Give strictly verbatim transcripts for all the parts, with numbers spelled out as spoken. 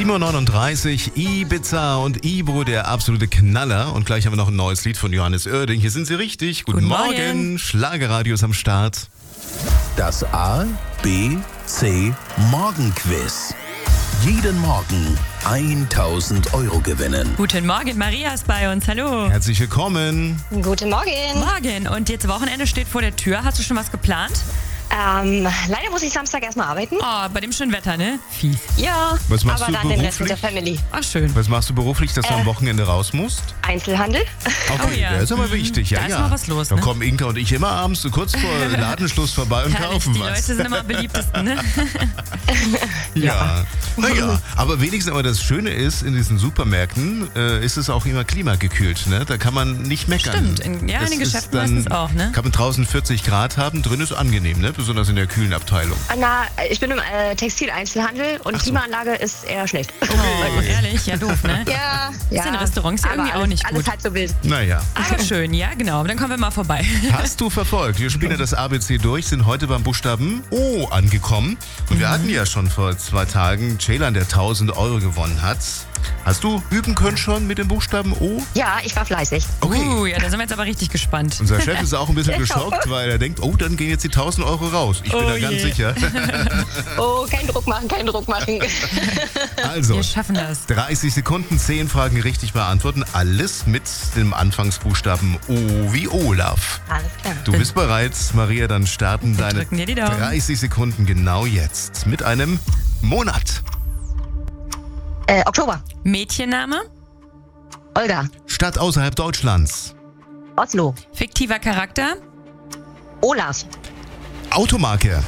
sieben Uhr neununddreißig, Ibiza und Ibro, der absolute Knaller. Und gleich haben wir noch ein neues Lied von Johannes Oerding. Hier sind Sie richtig. Guten, Guten Morgen. Morgen. Schlagerradio ist am Start. Das A, B, C Morgenquiz. Jeden Morgen tausend Euro gewinnen. Guten Morgen, Maria ist bei uns. Hallo. Herzlich willkommen. Guten Morgen. Morgen. Und jetzt Wochenende steht vor der Tür. Hast du schon was geplant? Ähm, leider muss ich Samstag erstmal arbeiten. Oh, bei dem schönen Wetter, ne? Fies. Ja, Was machst aber du dann den Rest mit der beruflich? Family. Ach, schön. Was machst du beruflich, dass du Äh. am Wochenende raus musst? Einzelhandel. Okay, Oh ja. das ist aber Mhm. wichtig. Ja, Da ist ja. mal was los, Da ne? kommen Inka und ich immer abends so kurz vor Ladenschluss vorbei und Herrlich, kaufen die was. Leute sind immer am beliebtesten, ne? Ja, naja, aber wenigstens aber das Schöne ist, in diesen Supermärkten äh, ist es auch immer klimagekühlt, ne? Da kann man nicht meckern. Stimmt, in- ja, in Das den ist Geschäften dann- meistens auch, ne? Kann man draußen vierzig Grad haben, drin ist angenehm, ne? Besonders in der kühlen Abteilung. Na, ich bin im äh, Textileinzelhandel und Ach so. Klimaanlage ist eher schlecht. Oh, ehrlich? Ja, doof, ne? Ja, ja. in Restaurants ja aber irgendwie auch alles, nicht alles gut. halb so wild. Naja. Aber schön, ja, genau. Dann kommen wir mal vorbei. Hast du verfolgt? Wir spielen ja das A B C durch, sind heute beim Buchstaben O angekommen. Und wir hatten ja schon vor zwei Tagen Ceylan, der tausend Euro gewonnen hat. Hast du üben können schon mit dem Buchstaben O? Ja, ich war fleißig. Okay. Uh, ja, da sind wir jetzt aber richtig gespannt. Unser Chef ist auch ein bisschen geschockt, weil er denkt, oh, dann gehen jetzt die tausend Euro raus. Ich bin Oh da ganz je. sicher. Oh, kein Druck machen, kein Druck machen. Also, Wir schaffen das. dreißig Sekunden, zehn Fragen richtig beantworten. Alles mit dem Anfangsbuchstaben O wie Olaf. Alles klar. Du bist bereit, Maria, dann starten Wir deine drücken dir die Daumen. dreißig Sekunden genau jetzt mit einem Monat. Äh, Oktober. Mädchenname, Olga. Stadt außerhalb Deutschlands. Oslo. fiktiver Charakter, Olaf. Automarke.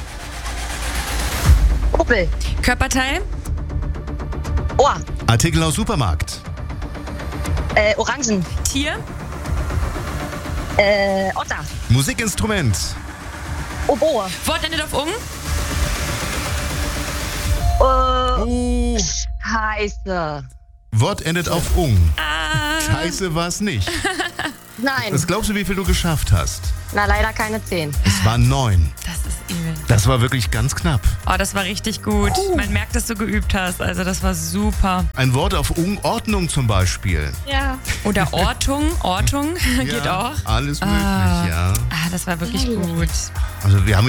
Opel. Körperteil, Ohr. Artikel aus Supermarkt. Äh, Orangen. Tier, Äh, Otter. Musikinstrument. Oboe. Wort endet auf ung, Äh, Oh, Scheiße. Wort endet auf ung. ah, Scheiße war's nicht. Nein. Was glaubst du, wie viel du geschafft hast? Na, leider keine zehn. Es waren neun. das ist übel. Das war wirklich ganz knapp. Oh, das war richtig gut. Man merkt, dass du geübt hast. Also das war super. Ein Wort auf ung, Ordnung zum Beispiel. Ja. Oder Ortung, Ortung geht Ja, auch. alles möglich, Ah. ja. Ah, das war wirklich gut. Also wir haben